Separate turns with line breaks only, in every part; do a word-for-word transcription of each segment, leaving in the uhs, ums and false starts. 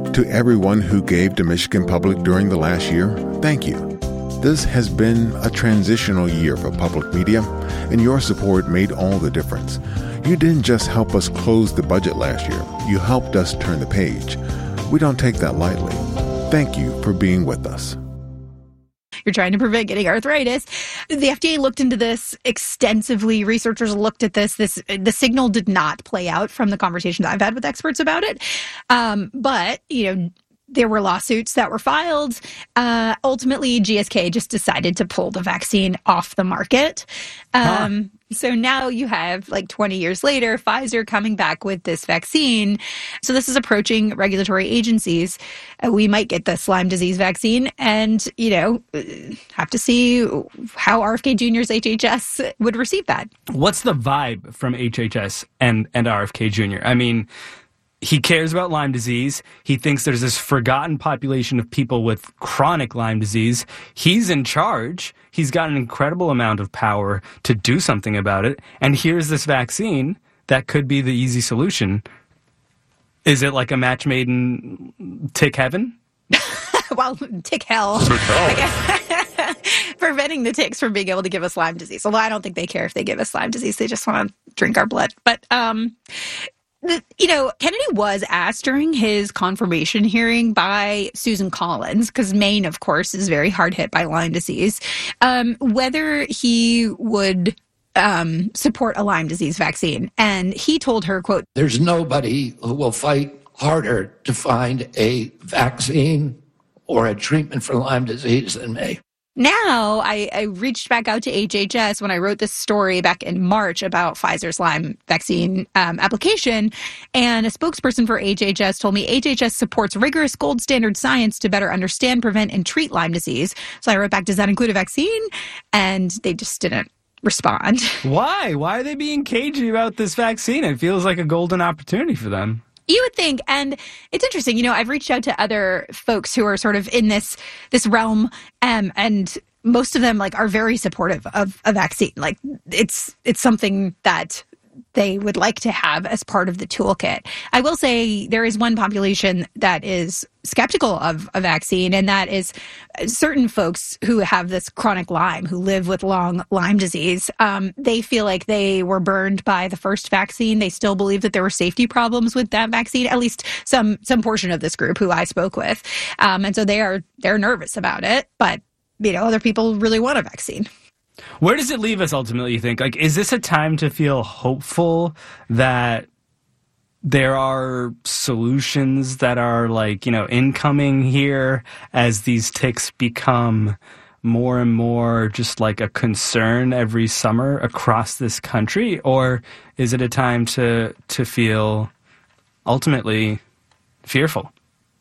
To everyone who gave to Michigan Public during the last year, thank you. This has been a transitional year for public media, and your support made all the difference. You didn't just help us close the budget last year, you helped us turn the page. We don't take that lightly. Thank you for being with us.
You're trying to prevent getting arthritis. The F D A looked into this extensively. Researchers looked at this. This the signal did not play out from the conversations I've had with experts about it. Um, but, you know, there were lawsuits that were filed. Uh, ultimately, G S K just decided to pull the vaccine off the market. Um, huh. So now you have, like twenty years later, Pfizer coming back with this vaccine. So this is approaching regulatory agencies. Uh, we might get the Lyme disease vaccine and, you know, have to see how R F K Junior's H H S would receive that.
What's the vibe from H H S and, and R F K Junior? I mean, he cares about Lyme disease. He thinks there's this forgotten population of people with chronic Lyme disease. He's in charge. He's got an incredible amount of power to do something about it. And here's this vaccine that could be the easy solution. Is it like a match made in tick heaven?
Well, tick hell. I guess. Preventing the ticks from being able to give us Lyme disease. Although I don't think they care if they give us Lyme disease. They just want to drink our blood. But, um... you know, Kennedy was asked during his confirmation hearing by Susan Collins, because Maine, of course, is very hard hit by Lyme disease, um, whether he would um, support a Lyme disease vaccine. And he told her, quote,
"There's nobody who will fight harder to find a vaccine or a treatment for Lyme disease than me."
Now, I, I reached back out to H H S when I wrote this story back in March about Pfizer's Lyme vaccine um, application, and a spokesperson for H H S told me H H S supports rigorous gold standard science to better understand, prevent, and treat Lyme disease. So I wrote back, does that include a vaccine? And they just didn't respond.
Why? Why are they being cagey about this vaccine? It feels like a golden opportunity for them.
You would think, and it's interesting, you know, I've reached out to other folks who are sort of in this this realm, um, and most of them, like, are very supportive of a vaccine. Like, it's it's something that they would like to have as part of the toolkit. I will say there is one population that is skeptical of a vaccine, and that is certain folks who have this chronic Lyme, who live with long Lyme disease. Um, they feel like they were burned by the first vaccine. They still believe that there were safety problems with that vaccine, at least some some portion of this group who I spoke with. Um, and so they are they're nervous about it, but, you know, other people really want a vaccine.
Where does it leave us ultimately, you think? Like, is this a time to feel hopeful that there are solutions that are, like, you know, incoming here as these ticks become more and more just like a concern every summer across this country? Or is it a time to to feel ultimately fearful?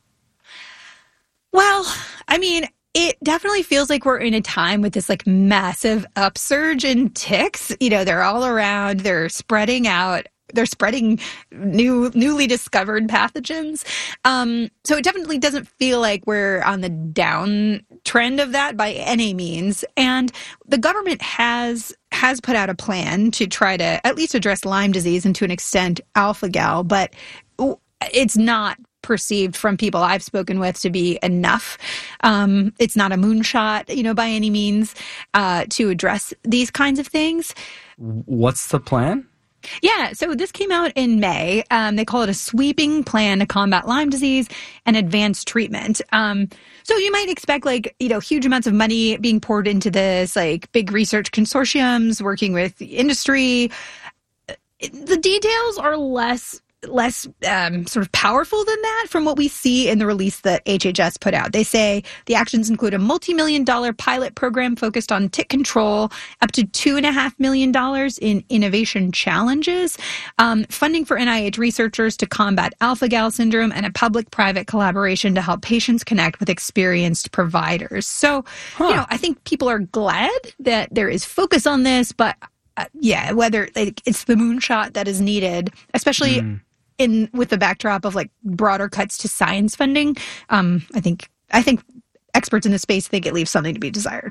Well, I mean, it definitely feels like we're in a time with this, like, massive upsurge in ticks. You know, they're all around. They're spreading out. They're spreading new, newly discovered pathogens. Um, so it definitely doesn't feel like we're on the downtrend of that by any means. And the government has has put out a plan to try to at least address Lyme disease and, to an extent, alpha-gal, but it's not perceived from people I've spoken with to be enough. Um, it's not a moonshot, you know, by any means, uh, to address these kinds of things.
What's the plan?
Yeah, so this came out in May. Um, they call it a sweeping plan to combat Lyme disease and advance treatment. Um, so you might expect, like, you know, huge amounts of money being poured into this, like big research consortiums working with industry. The details are less less um, sort of powerful than that from what we see in the release that H H S put out. They say the actions include a multi-million dollar pilot program focused on tick control, up to two and a half million dollars in innovation challenges, um, funding for N I H researchers to combat alpha-gal syndrome, and a public-private collaboration to help patients connect with experienced providers. So, huh. you know, I think people are glad that there is focus on this, but uh, yeah, whether like, it's the moonshot that is needed, especially mm. in with the backdrop of, like, broader cuts to science funding, um, I think I think experts in the space think it leaves something to be desired.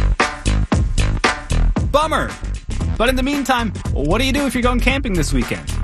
Bummer. But in the meantime, what do you do if you're going camping this weekend?